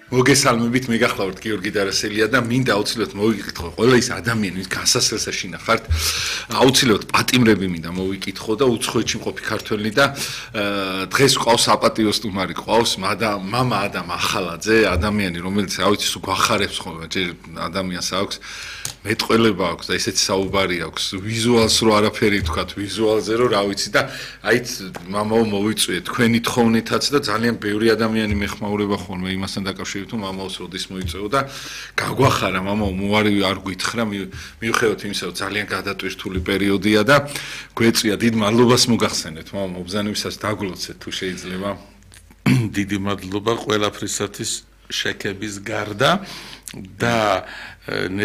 მოგესალმებით, მეგახლავართ გიორგი დარასელია და მინდა აუცილებლად მოვიკითხო ყველა ის ადამიანი, ვინც განსასწრელს აშინახართ, აუცილებლად პატიმრები მინდა მოვიკითხო და უცხოეთში მყოფი ქართველი და დღეს ყავს საპატიო სტუმარი, ყავს მამა ადამ ახალაძე, ადამიანი, რომელიც რა ვიცი, სულ გვახარებს ხოლმე, ჯერ ადამიანს აქვს მეტყველება აქვს და ესეთი საუბარი აქვს, ვიზუალს რო არაფერი თქვათ, ვიზუალზე რო რა ვიცი და აიც მამაო მოვიწვიეთ თქვენი თხოვნითაც და ძალიან ბევრი ადამიანი მეხმაურება ხოლმე იმასთან დაკავშირებით, რომ მამაოს როდის მოიწვეო და გაგვახარა მამაო, მოარივი არ გითხრა, მიუხედავად იმისა, რომ ძალიან გადატვირთული პერიოდია და გვეწვია, დიდ მადლობას მოგახსენეთ, მამაო, მობრძანებისას დაგლოცეთ თუ შეიძლება. დიდი მადლობა ყველაფრისათვის შექების გარდა და